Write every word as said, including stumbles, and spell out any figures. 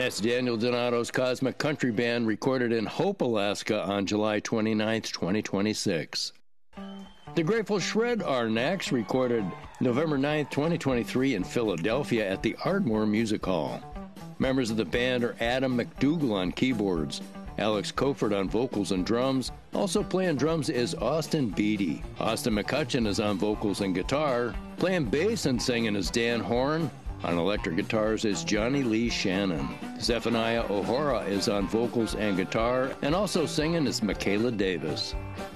That's Daniel Donato's Cosmic Country Band, recorded in Hope, Alaska on July twenty-ninth, twenty twenty-six. The Grateful Shred are next, recorded November ninth, twenty twenty-three in Philadelphia at the Ardmore Music Hall. Members of the band are Adam McDougall on keyboards, Alex Coford on vocals and drums. Also playing drums is Austin Beatty. Austin McCutcheon is on vocals and guitar. Playing bass and singing is Dan Horn. On electric guitars is Johnny Lee Shannon. Zephaniah O'Hara is on vocals and guitar, and also singing is Michaela Davis.